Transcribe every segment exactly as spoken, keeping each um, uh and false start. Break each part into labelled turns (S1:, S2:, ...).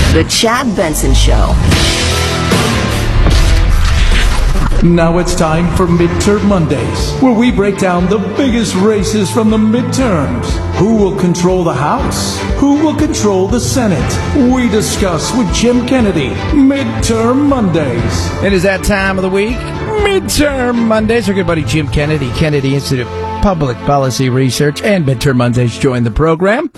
S1: The Chad Benson Show.
S2: Now it's time for Midterm Mondays, where we break down the biggest races from the midterms. Who will control the House? Who will control the Senate? We discuss with Jim Kennedy. Midterm Mondays.
S3: It is that time of the week. Midterm Mondays. Our good buddy Jim Kennedy, Kennedy Institute of Public Policy Research, and Midterm Mondays join the program.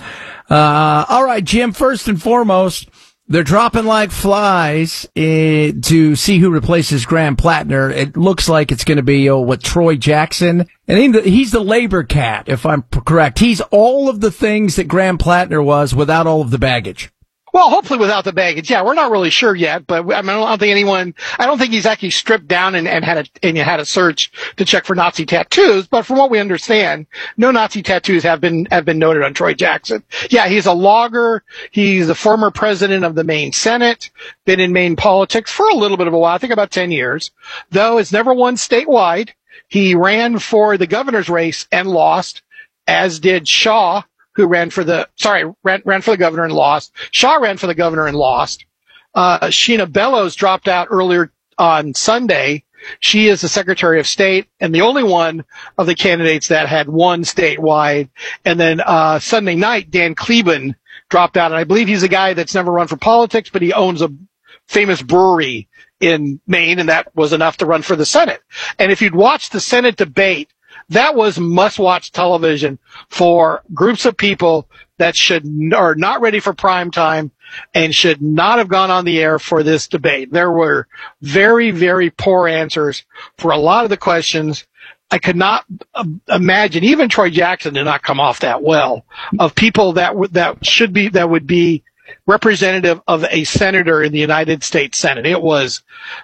S3: Uh, all right, Jim, first and foremost, they're dropping like flies uh, to see who replaces Graham Plattner. It looks like it's going to be, oh, what, Troy Jackson? And he, he's the labor cat, if I'm correct. He's all of the things that Graham Plattner was without all of the baggage.
S4: Well, hopefully without the baggage. Yeah, we're not really sure yet, but I, mean, I don't think anyone, I don't think he's actually stripped down and, and had a, and had a search to check for Nazi tattoos. But from what we understand, no Nazi tattoos have been, have been noted on Troy Jackson. Yeah, he's a logger. He's the former president of the Maine Senate, been in Maine politics for a little bit of a while, I think about ten years, though has never won statewide. He ran for the governor's race and lost, as did Shaw, who ran for the, sorry, ran, ran for the governor and lost. Shaw ran for the governor and lost. Uh, Sheena Bellows dropped out earlier on Sunday. She is the Secretary of State and the only one of the candidates that had won statewide. And then, uh, Sunday night, Dan Kleben dropped out. And I believe he's a guy that's never run for politics, but he owns a famous brewery in Maine, and that was enough to run for the Senate. And if you'd watched the Senate debate, that was must-watch television for groups of people that should are not ready for prime time and should not have gone on the air for this debate. There were very, very poor answers for a lot of the questions. I could not uh, imagine, even Troy Jackson did not come off that well, of people that w- that should be that would be representative of a senator in the United States Senate. It was,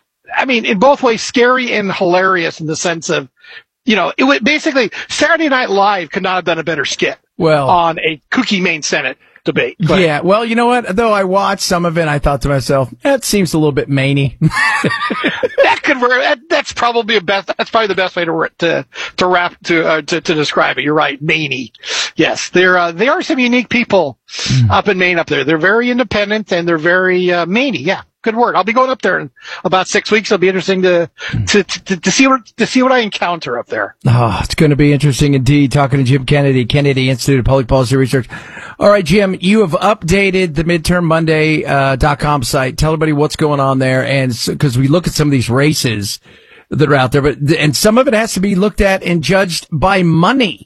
S4: I mean, in both ways, scary and hilarious in the sense of, you know, it was basically Saturday Night Live could not have done a better skit
S3: well,
S4: on a kooky Maine Senate debate. But,
S3: yeah, well, you know what? Though I watched some of it, I thought to myself, that seems a little bit Maine-y.
S4: that could that, that's probably a best. That's probably the best way to to to wrap to uh, to, to describe it. You're right, Maine-y. Yes, there uh, they are some unique people mm. up in Maine. Up there, they're very independent and they're very uh, Maine-y. Yeah. Good word. I'll be going up there in about six weeks. It'll be interesting to, to, to, to see what, to see what I encounter up there.
S3: Oh, it's going to be interesting indeed. Talking to Jim Kennedy, Kennedy Institute of Public Policy Research. All right, Jim, you have updated the midterm monday dot com site. Tell everybody what's going on there. And because we look at some of these races that are out there, but, and some of it has to be looked at and judged by money.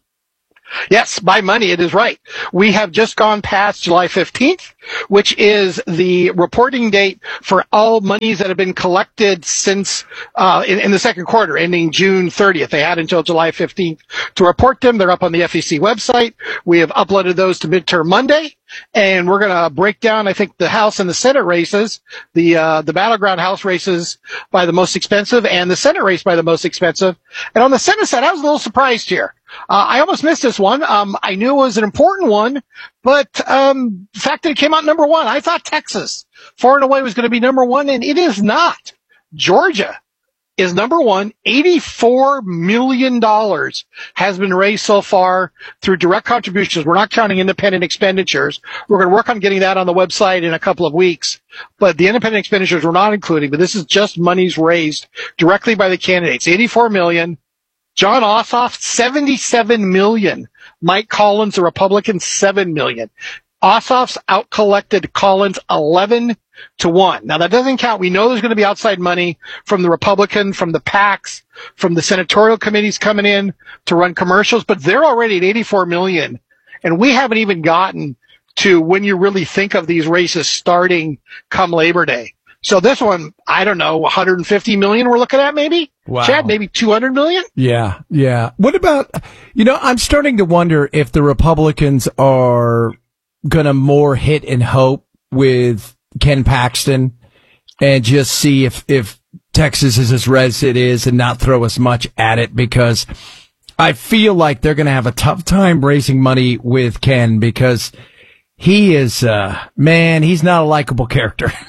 S4: Yes, by money, it is right. We have just gone past July fifteenth, which is the reporting date for all monies that have been collected since, uh, in, in the second quarter, ending June thirtieth. They had until July fifteenth to report them. They're up on the F E C website. We have uploaded those to Midterm Monday. And we're going to break down, I think, the House and the Senate races, the, uh, the battleground House races by the most expensive and the Senate race by the most expensive. And on the Senate side, I was a little surprised here. Uh, I almost missed this one. Um, I knew it was an important one, but, um, the fact that it came out number one, I thought Texas far and away was going to be number one, and it is not. Georgia is number one. eighty-four million dollars has been raised so far through direct contributions. We're not counting independent expenditures. We're going to work on getting that on the website in a couple of weeks. But the independent expenditures we're not including, but this is just monies raised directly by the candidates. eighty-four million dollars. John Ossoff, seventy-seven million dollars. Mike Collins, the Republican, seven million dollars. Ossoff's outcollected Collins eleven to one. Now that doesn't count. We know there's going to be outside money from the Republican, from the PACs, from the senatorial committees coming in to run commercials, but they're already at eighty-four million. And we haven't even gotten to when you really think of these races starting come Labor Day. So this one, I don't know, one hundred fifty million we're looking at maybe?
S3: Wow.
S4: Chad, maybe two hundred million?
S3: Yeah, yeah. What about, you know, I'm starting to wonder if the Republicans are going to more hit and hope with Ken Paxton and just see if, if Texas is as red as it is and not throw as much at it, because I feel like they're going to have a tough time raising money with Ken because he is, uh, man, he's not a likable character.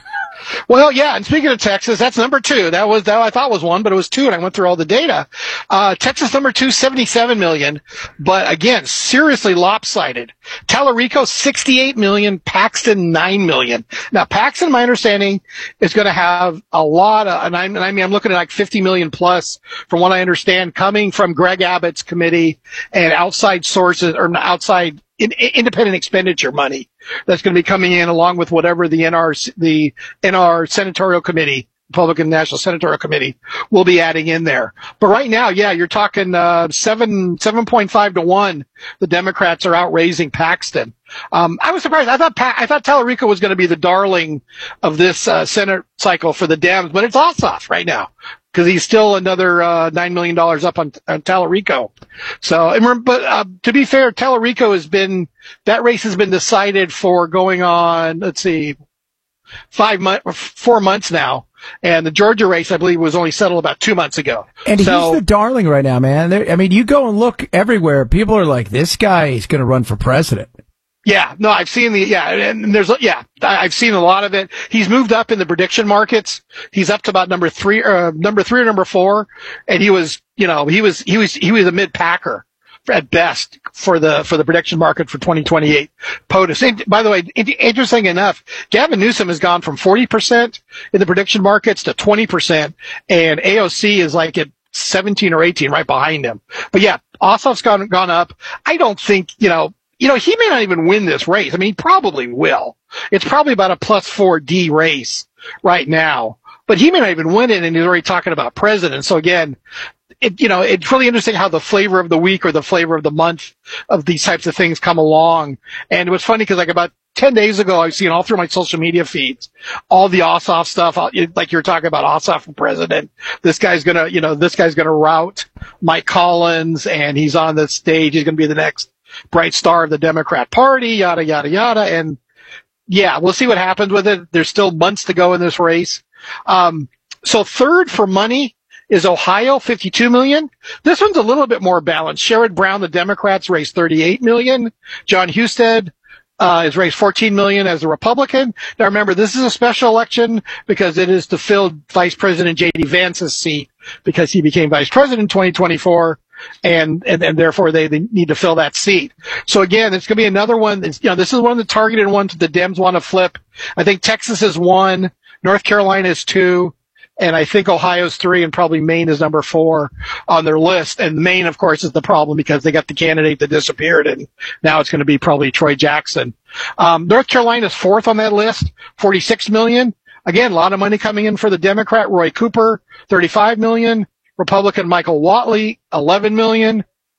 S4: Well, yeah, and speaking of Texas, that's number two. That was that I thought was one, but it was two, and I went through all the data. Uh, Texas number two, seventy-seven million, but again, seriously lopsided. Tallarico, sixty-eight million, Paxton, nine million. Now, Paxton, my understanding, is going to have a lot of, and, I'm, and I mean, I'm looking at like fifty million plus, from what I understand, coming from Greg Abbott's committee and outside sources, or outside in, independent expenditure money that's going to be coming in along with whatever the N R, the N R Senatorial Committee, Republican National Senatorial Committee, will be adding in there. But right now, yeah, you're talking uh, seven, seven point five to one. The Democrats are outraising Paxton. Um, I was surprised. I thought pa- I thought Tallarico was going to be the darling of this uh, Senate cycle for the Dems, but it's Ossoff right now, because he's still another uh, nine million dollars up on, on Tallarico. So, and, but uh, to be fair, Tallarico has been, that race has been decided for going on, let's see, five months, four months now. And the Georgia race, I believe, was only settled about two months ago.
S3: And
S4: so,
S3: he's the darling right now, man. There, I mean, you go and look everywhere. People are like, this guy is going to run for president.
S4: Yeah, no, I've seen the, yeah, and there's, yeah, I've seen a lot of it. He's moved up in the prediction markets. He's up to about number three, uh, number three or number four. And he was, you know, he was, he was, he was a mid-packer at best for the, for the prediction market for twenty twenty-eight POTUS. And by the way, interesting enough, Gavin Newsom has gone from forty percent in the prediction markets to twenty percent, and A O C is like at seventeen or eighteen right behind him. But yeah, Ossoff's gone, gone up. I don't think, you know, You know, he may not even win this race. I mean, he probably will. It's probably about a plus four D race right now, but he may not even win it, and he's already talking about president. So again, it, you know, it's really interesting how the flavor of the week or the flavor of the month of these types of things come along. And it was funny because like about ten days ago, I've seen all through my social media feeds, all the Ossoff stuff, like you're talking about Ossoff for president. This guy's gonna, you know, this guy's gonna rout Mike Collins, and he's on the stage. He's gonna be the next bright star of the Democrat Party, yada, yada, yada. And yeah, we'll see what happens with it. There's still months to go in this race. Um, so third for money is Ohio, fifty-two million. This one's a little bit more balanced. Sherrod Brown, the Democrats, raised thirty-eight million. John Husted, uh, has raised fourteen million as a Republican. Now remember, this is a special election because it is to fill Vice President J D Vance's seat because he became vice president in twenty twenty-four. And, and, and therefore they, they need to fill that seat. So again, it's going to be another one. It's, you know, this is one of the targeted ones that the Dems want to flip. I think Texas is one, North Carolina is two, and I think Ohio's three, and probably Maine is number four on their list. And Maine, of course, is the problem because they got the candidate that disappeared, and now it's going to be probably Troy Jackson. Um, North Carolina's fourth on that list, forty-six million. Again, a lot of money coming in for the Democrat, Roy Cooper, thirty-five million. Republican Michael Whatley, eleven million.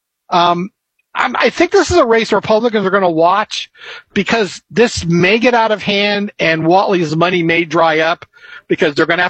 S4: Um, I'm, I think this is a race Republicans are going to watch because this may get out of hand and Whatley's money may dry up because they're going to have